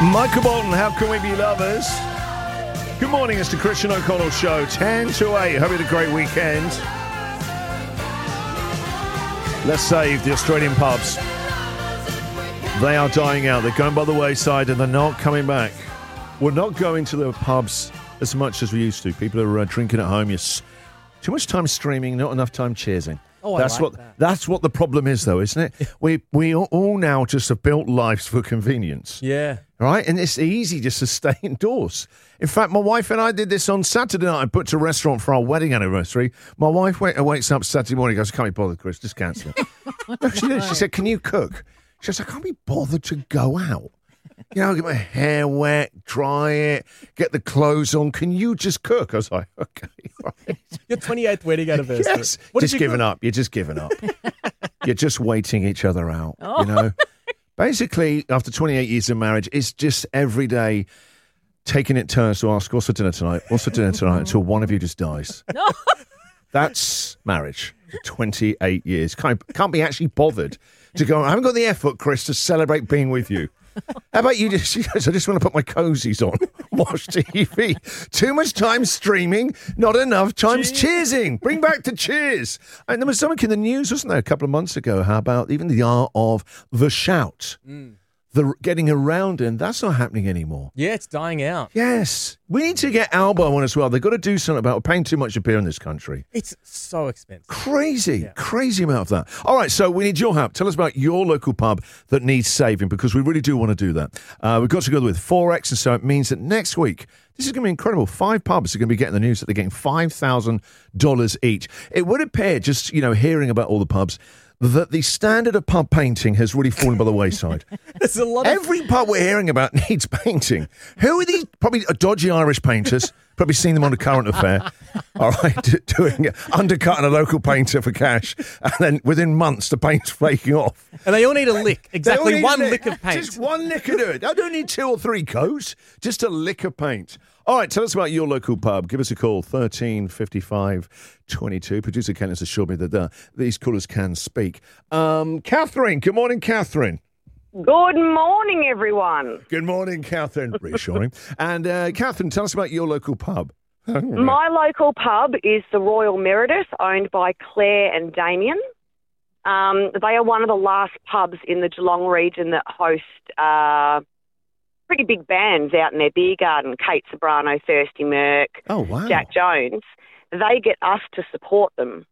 Michael Bolton, How Can We Be Lovers? Good morning, it's the Christian O'Connell Show, 10 to 8. Hope you had a great weekend. Let's save the Australian pubs. They are dying out. They're going by the wayside and they're not coming back. We're not going to the pubs as much as we used to. People are drinking at home. Yes, too much time streaming, not enough time cheersing. Oh, That's what the problem is, though, isn't it? We all now just have built lives for convenience. Yeah. Right? And it's easy just to stay indoors. In fact, my wife and I did this on Saturday night. I booked a restaurant for our wedding anniversary. My wife wakes up Saturday morning and goes, "Can't be bothered, Chris, just cancel it." No, she did. She said, "Can you cook?" She said, "I can't be bothered to go out. You know, get my hair wet, dry it, get the clothes on. Can you just cook?" I was like, "Okay, right." Your 28th wedding anniversary. Yes. Just giving up. You're just giving up. You're just waiting each other out, you know? Basically, after 28 years of marriage, it's just every day taking it turns to ask, "What's for dinner tonight? What's for dinner tonight?" until one of you just dies. No. That's marriage for 28 years. Can't be actually bothered to go, "I haven't got the effort, Chris, to celebrate being with you." How about you? She goes, "I just want to put my cozies on, watch TV. Too much time streaming, not enough time cheersing. Bring back the cheers." And there was something in the news, wasn't there, a couple of months ago? How about even the art of the shout? The getting around him, that's not happening anymore. Yeah, it's dying out. Yes. We need to get Albo on as well. They've got to do something about it. We're paying too much a beer in this country. It's so expensive. Crazy amount of that. All right, so we need your help. Tell us about your local pub that needs saving, because we really do want to do that. We've got to go with Forex, and so it means that next week, this is going to be incredible. 5 pubs are going to be getting the news that they're getting $5,000 each. It would appear, just hearing about all the pubs, that the standard of pub painting has really fallen by the wayside. There's a lot. Every pub we're hearing about needs painting. Who are these? Probably dodgy Irish painters. Probably seen them on a Current Affair. All right, undercutting a local painter for cash, and then within months the paint's flaking off. And they all need a lick. Exactly one lick of paint. Just one lick will do it. I don't need 2 or 3 coats. Just a lick of paint. All right, tell us about your local pub. Give us a call, 135522. Producer Ken has assured me that these callers can speak. Catherine, good morning, Catherine. Good morning, everyone. Good morning, Catherine. Reassuring. And Catherine, tell us about your local pub. My local pub is the Royal Meredith, owned by Claire and Damien. They are one of the last pubs in the Geelong region that host pretty big bands out in their beer garden. Kate Sobrano, Thirsty Merc, Jack Jones. They get us to support them.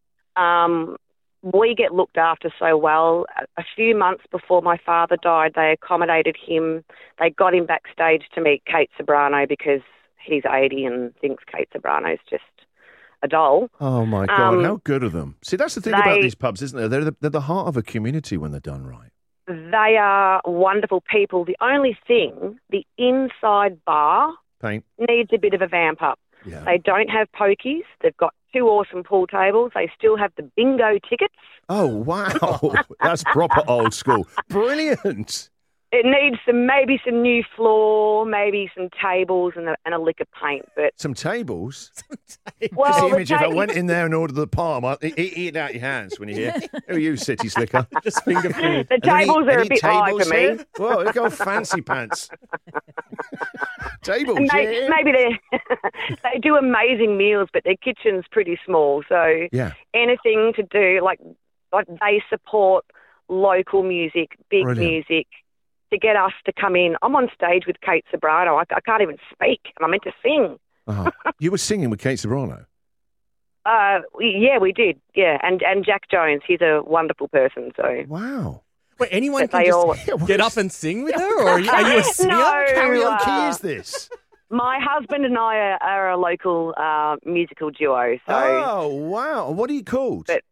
We get looked after so well. A few months before my father died, they accommodated him. They got him backstage to meet Kate Sobrano because he's 80 and thinks Kate Sobrano's just a doll. Oh, my God. How good of them. See, that's the thing about these pubs, isn't there? They're the heart of a community when they're done right. They are wonderful people. The only thing, the inside bar needs a bit of a vamp up. Yeah. They don't have pokies. They've got 2 awesome pool tables. They still have the bingo tickets. Oh, wow. That's proper old school. Brilliant. It needs maybe some new floor, maybe some tables and a lick of paint. But some tables? Well, the image, if I went in there and ordered the palm, I'd eat it out your hands when you hear, "Who are you, city slicker?" Just finger food. The tables are a bit high for me. Here? Whoa, look how fancy pants. Tables, maybe they do amazing meals, but their kitchen's pretty small. So anything to do, like they support local music, big music, to get us to come in. I'm on stage with Kate Sobrano. I can't even speak, and I'm meant to sing. You were singing with Kate Sobrano? Yeah, we did. Yeah, and Jack Jones. He's a wonderful person. So wow. Wait, anyone can just get up and sing with her, or are you a singer? No, karaoke is this? My husband and I are a local musical duo. So. Oh, wow. What are you called? But,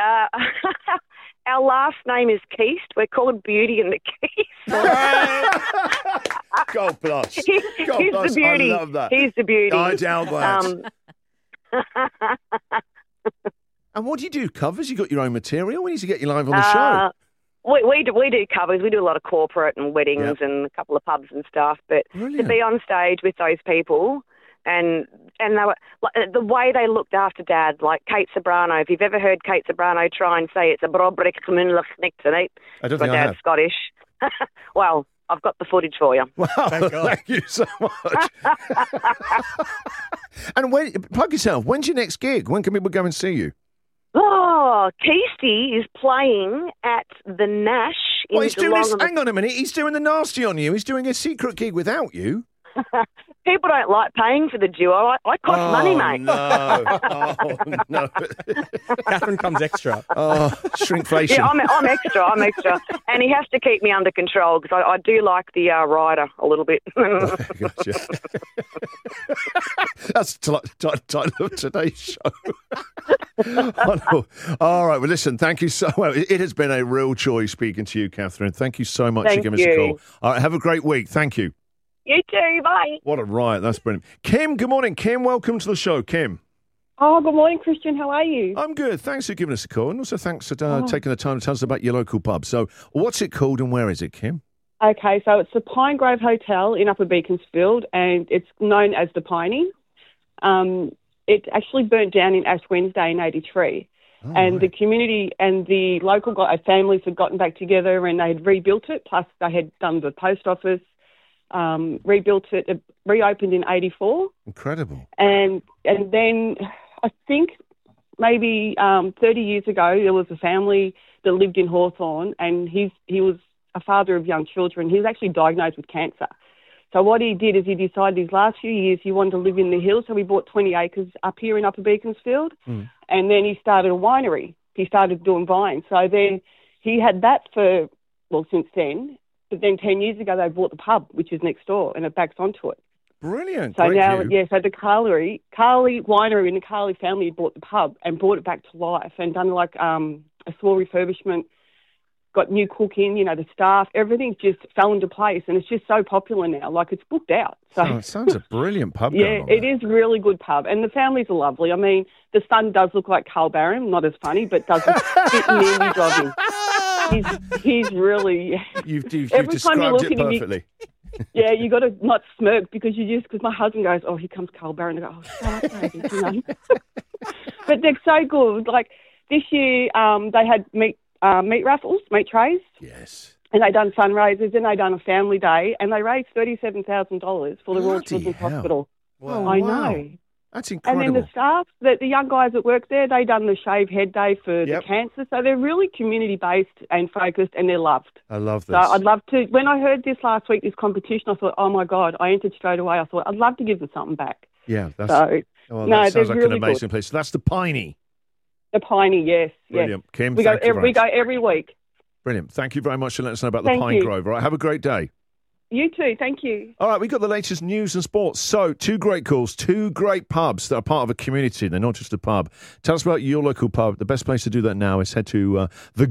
our last name is Keast. We're called Beauty and the Keast. God bless. He's the beauty. I love that. He's the beauty. I doubt that. And what do you do? Covers? You got your own material? We need to get you live on the show. We do covers. We do a lot of corporate and weddings and a couple of pubs and stuff. But to be on stage with those people, and they were, like, the way they looked after Dad, like Kate Sobrano. If you've ever heard Kate Sobrano try and say it's a brobrek communal tonight, I don't my think I dad's have. Scottish. Well, I've got the footage for you. Wow, thank you so much. And plug yourself. When's your next gig? When can people go and see you? Oh, Keisty is playing at the Nash in Geelong. Hang on a minute. He's doing the nasty on you. He's doing a secret gig without you. People don't like paying for the duo. I cost money, mate. No. Oh, no. Catherine comes extra. Oh, shrinkflation. Yeah, I'm extra. And he has to keep me under control because I do like the rider a little bit. Gotcha. That's the title of today's show. Oh, no. All right, well, listen, thank you so much. It has been a real joy speaking to you, Catherine. Thank you so much for giving us a call. All right, have a great week. Thank you. You too, bye. What a riot. That's brilliant. Kim, good morning. Kim, welcome to the show. Kim. Oh, good morning, Christian. How are you? I'm good. Thanks for giving us a call. And also thanks for taking the time to tell us about your local pub. So what's it called and where is it, Kim? Okay, so it's the Pine Grove Hotel in Upper Beaconsfield, and it's known as the Piney. It actually burnt down in Ash Wednesday in 1983. Oh, and right. The community and the local families had gotten back together and they had rebuilt it, plus they had done the post office. Rebuilt it, reopened in 1984. Incredible. And then I think maybe 30 years ago there was a family that lived in Hawthorne, and he was a father of young children. He was actually diagnosed with cancer. So what he did is he decided his last few years he wanted to live in the hills, so he bought 20 acres up here in Upper Beaconsfield, and then he started a winery. He started doing vines. So then he had that since then. But then 10 years ago, they bought the pub, which is next door, and it backs onto it. Brilliant. So Great now, view. so the Carley Winery and the Carley family bought the pub and brought it back to life and done like a small refurbishment, got new cooking, the staff, everything just fell into place, and it's just so popular now. Like, it's booked out. So it sounds a brilliant pub. Yeah, it is a really good pub, and the families are lovely. I mean, the son does look like Carl Barron, not as funny, but doesn't fit near me driving. He's really... You've described it perfectly. Yeah, you got to not smirk because my husband goes, oh, here comes Carl Barron. I go, oh, shut up, baby, But they're so good. Like, this year they had meat raffles, meat trays. Yes. And they done fundraisers, and they done a family day, and they raised $37,000 for the Royal Children's Hospital. Wow. I know. That's incredible. And then the staff, the young guys that work there, they done the Shave Head Day for the cancer. So they're really community-based and focused, and they're loved. I love this. So I'd love to... When I heard this last week, this competition, I thought, oh, my God, I entered straight away. I thought, I'd love to give them something back. Yeah. That sounds like really an amazing good. place. So that's the Piney. The Piney, yes. Brilliant. Yes. Kim, we go every week. Brilliant. Thank you very much for letting us know about the Pine Grove. All right, have a great day. You too. Thank you. All right, we've got the latest news and sports. So, 2 great calls, 2 great pubs that are part of a community. They're not just a pub. Tell us about your local pub. The best place to do that now is head to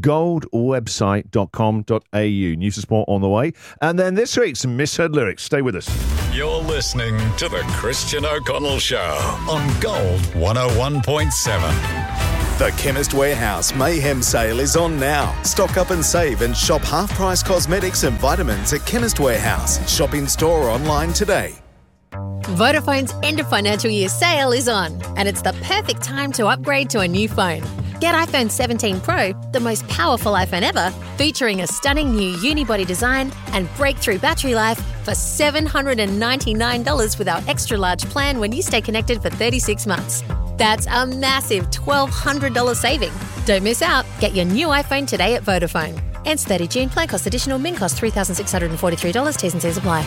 thegoldwebsite.com.au. News and sport on the way. And then this week's Misheard Lyrics. Stay with us. You're listening to The Christian O'Connell Show on Gold 101.7. The Chemist Warehouse Mayhem Sale is on now. Stock up and save and shop half-price cosmetics and vitamins at Chemist Warehouse. Shop in store or online today. Vodafone's end of financial year sale is on, and it's the perfect time to upgrade to a new phone. Get iPhone 17 Pro, the most powerful iPhone ever, featuring a stunning new unibody design and breakthrough battery life for $799 with our extra-large plan when you stay connected for 36 months. That's a massive $1,200 saving. Don't miss out. Get your new iPhone today at Vodafone. Ends 30 June. Plan cost additional. Min cost $3,643. T's and C's apply.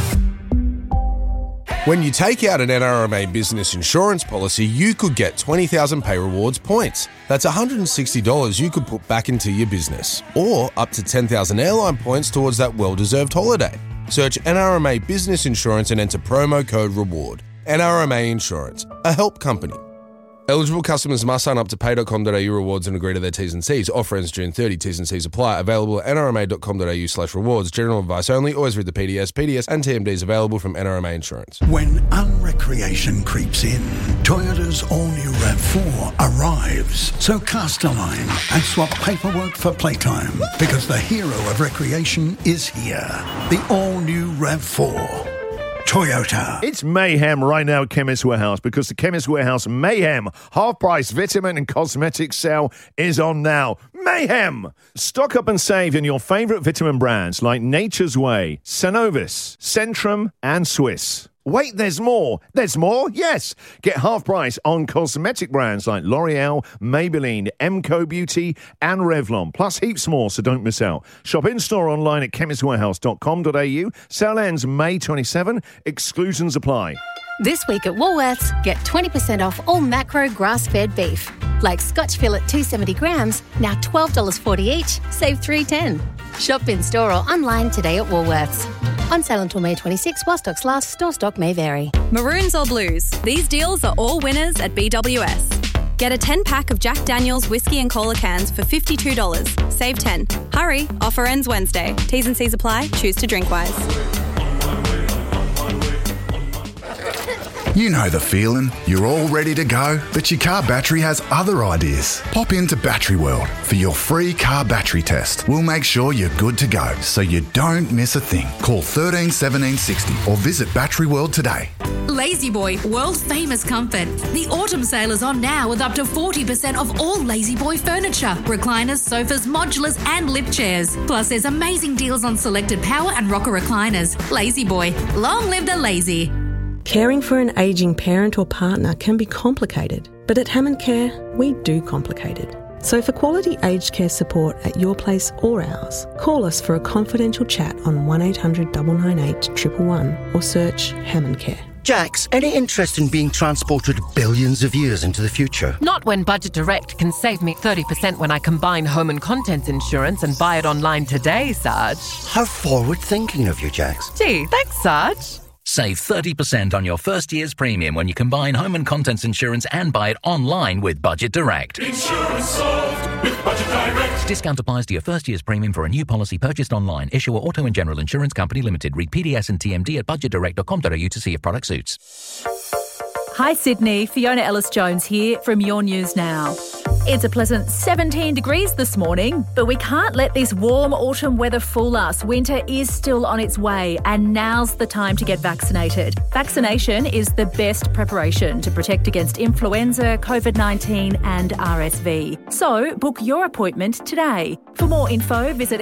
When you take out an NRMA business insurance policy, you could get 20,000 Pay Rewards points. That's $160 you could put back into your business. Or up to 10,000 airline points towards that well-deserved holiday. Search NRMA Business Insurance and enter promo code REWARD. NRMA Insurance, a help company. Eligible customers must sign up to pay.com.au rewards and agree to their T's and C's. Offer ends June 30. T's and C's apply. Available at nrma.com.au/rewards. General advice only. Always read the PDS. PDS and TMDs available from NRMA Insurance. When unrecreation creeps in, Toyota's all-new RAV4 arrives. So cast a line and swap paperwork for playtime, because the hero of recreation is here. The all-new RAV4. Toyota. It's mayhem right now at Chemist Warehouse because the Chemist Warehouse Mayhem half-price vitamin and cosmetic sale is on now. Mayhem! Stock up and save in your favourite vitamin brands like Nature's Way, Sanovis, Centrum and Swiss. Wait, there's more. There's more? Yes. Get half price on cosmetic brands like L'Oreal, Maybelline, Emco Beauty and Revlon. Plus heaps more, so don't miss out. Shop in-store online at chemistwarehouse.com.au. Sale ends May 27. Exclusions apply. This week at Woolworths, get 20% off all macro grass-fed beef. Like Scotch fillet 270 grams, now $12.40 each, save $3.10. Shop in-store or online today at Woolworths. On sale until May 26, while stocks last, store stock may vary. Maroons or blues, these deals are all winners at BWS. Get a 10-pack of Jack Daniel's whiskey and cola cans for $52. Save $10. Hurry, offer ends Wednesday. T's and C's apply. Choose to drink wise. You know the feeling. You're all ready to go, but your car battery has other ideas. Pop into Battery World for your free car battery test. We'll make sure you're good to go, so you don't miss a thing. Call 13 17 60 or visit Battery World today. Lazy Boy, world famous comfort. The autumn sale is on now with up to 40% off all Lazy Boy furniture, recliners, sofas, modulars and lift chairs. Plus there's amazing deals on selected power and rocker recliners. Lazy Boy, long live the lazy. Caring for an ageing parent or partner can be complicated, but at Hammond Care, we do complicated. So for quality aged care support at your place or ours, call us for a confidential chat on 1800 998 111 or search Hammond Care. Jax, any interest in being transported billions of years into the future? Not when Budget Direct can save me 30% when I combine home and contents insurance and buy it online today, Sarge. How forward-thinking of you, Jax. Gee, thanks, Sarge. Save 30% on your first year's premium when you combine home and contents insurance and buy it online with Budget Direct. Insurance solved with Budget Direct. Discount applies to your first year's premium for a new policy purchased online. Issuer Auto and General Insurance Company Limited. Read PDS and TMD at budgetdirect.com.au to see if product suits. Hi Sydney, Fiona Ellis-Jones here from Your News Now. It's a pleasant 17 degrees this morning, but we can't let this warm autumn weather fool us. Winter is still on its way and now's the time to get vaccinated. Vaccination is the best preparation to protect against influenza, COVID-19 and RSV. So book your appointment today. For more info, visit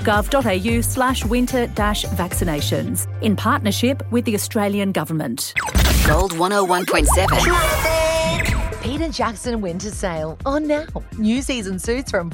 health.gov.au/winter-vaccinations in partnership with the Australian Government. Gold 101.7. Peter Jackson Winter Sale on now. New season suits from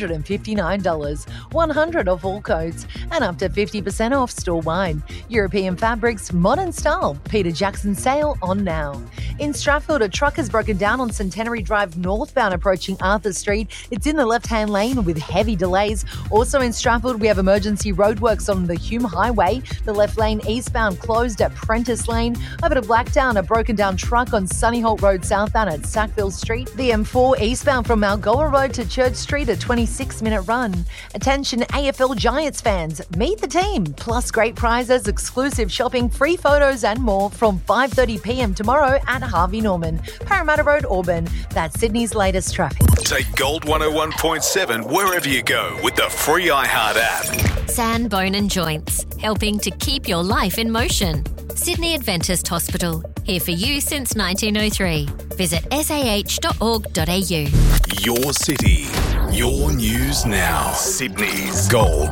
$459, 100 off all coats, and up to 50% off store-wide. European fabrics, modern style. Peter Jackson Sale on now. In Strathfield, a truck has broken down on Centenary Drive northbound approaching Arthur Street. It's in the left-hand lane with heavy delays. Also in Strathfield, we have emergency roadworks on the Hume Highway. The left lane eastbound closed at Prentice Lane. Over to Blacktown, a broken down truck on Sunnyholt Road southbound at Sackville Street. The M4 eastbound from Malgoa Road to Church Street, a 26-minute run. Attention AFL Giants fans, meet the team, plus great prizes, exclusive shopping, free photos and more from 5:30 p.m. tomorrow at Harvey Norman, Parramatta Road, Auburn. That's Sydney's latest traffic. Take Gold 101.7 wherever you go with the free iHeart app. San Bone and Joints, helping to keep your life in motion. Sydney Adventist Hospital, here for you since 1903. Visit sah.org.au. Your city, your news now. Sydney's Gold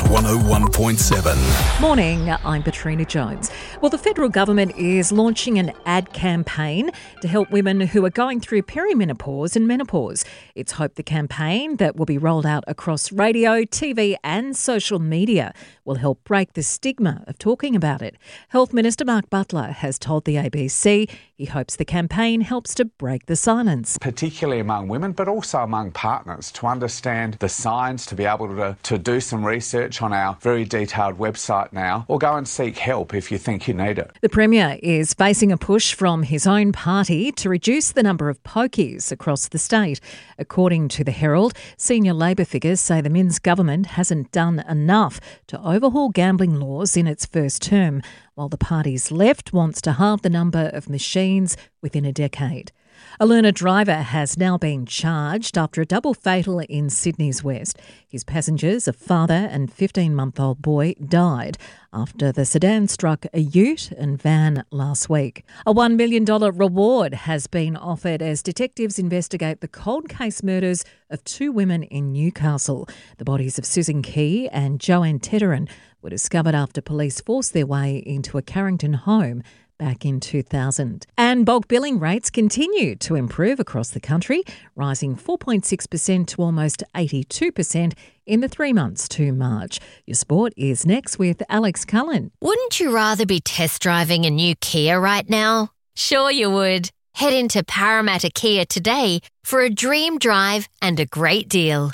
101.7. Morning, I'm Katrina Jones. Well, the federal government is launching an ad campaign to help women who are going through perimenopause and menopause. It's hoped the campaign, that will be rolled out across radio, TV and social media, will help break the stigma of talking about it. Health Minister Mark Butler has told the ABC he hopes the campaign helps to break the silence. Particularly among women, but also among partners, to understand the signs, to be able to do some research on our very detailed website now, or go and seek help if you think you need it. The Premier is facing a push from his own party to reduce the number of pokies across the state. According to the Herald, senior Labor figures say the Minns government hasn't done enough to overhaul gambling laws in its first term, while the party's left wants to halve the number of machines within a decade. A learner driver has now been charged after a double fatal in Sydney's West. His passengers, a father and 15-month-old boy, died after the sedan struck a ute and van last week. A $1 million reward has been offered as detectives investigate the cold case murders of two women in Newcastle. The bodies of Susan Key and Joanne Tedderin were discovered after police forced their way into a Carrington home back in 2000. And bulk billing rates continue to improve across the country, rising 4.6% to almost 82% in the 3 months to March. Your sport is next with Alex Cullen. Wouldn't you rather be test driving a new Kia right now? Sure you would. Head into Parramatta Kia today for a dream drive and a great deal.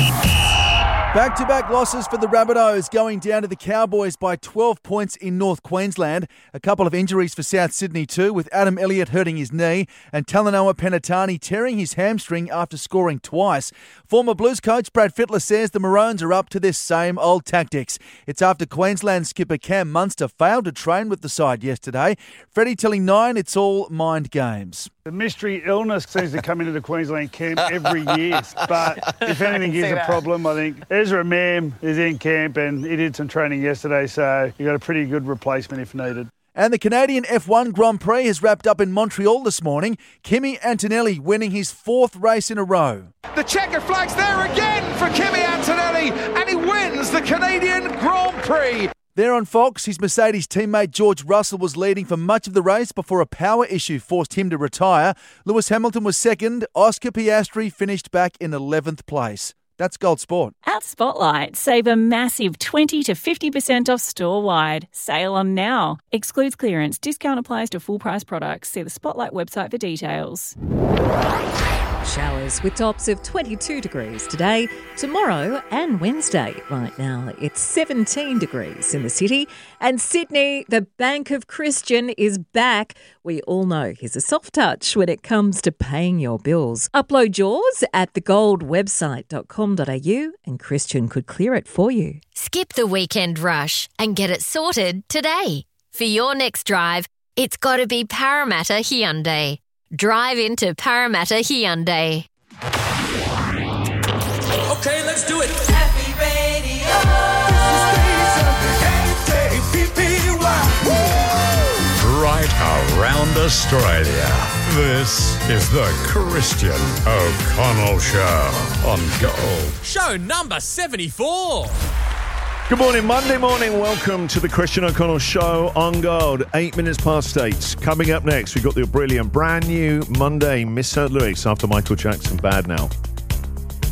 Back-to-back losses for the Rabbitohs, going down to the Cowboys by 12 points in North Queensland. A couple of injuries for South Sydney too, with Adam Elliott hurting his knee and Talanoa Penatani tearing his hamstring after scoring twice. Former Blues coach Brad Fittler says the Maroons are up to their same old tactics. It's after Queensland skipper Cam Munster failed to train with the side yesterday. Freddie telling Nine it's all mind games. The mystery illness seems to come into the Queensland camp every year, but if anything is a problem, I think Ezra Mam is in camp and he did some training yesterday, so you got a pretty good replacement if needed. And the Canadian F1 Grand Prix has wrapped up in Montreal this morning. Kimi Antonelli winning his 4th race in a row. The checkered flag's there again for Kimi Antonelli, and he wins the Canadian Grand Prix. There on Fox, his Mercedes teammate George Russell was leading for much of the race before a power issue forced him to retire. Lewis Hamilton was second. Oscar Piastri finished back in 11th place. That's Gold Sport. At Spotlight, save a massive 20 to 50% off store-wide. Sale on now. Excludes clearance. Discount applies to full-price products. See the Spotlight website for details. Showers with tops of 22 degrees today, tomorrow and Wednesday. Right now, it's 17 degrees in the city. And Sydney, the Bank of Christian, is back. We all know he's a soft touch when it comes to paying your bills. Upload yours at thegoldwebsite.com.au and Christian could clear it for you. Skip the weekend rush and get it sorted today. For your next drive, it's got to be Parramatta Hyundai. Drive into Parramatta Hyundai. Okay, let's do it. Happy Radio. Right around Australia. This is the Christian O'Connell Show on Gold. Show number 74. Good morning, Monday morning. Welcome to the Christian O'Connell Show on Gold. 8 minutes past 8. Coming up next, we've got the brilliant brand new Monday Miss St. Louis after Michael Jackson, Bad Now.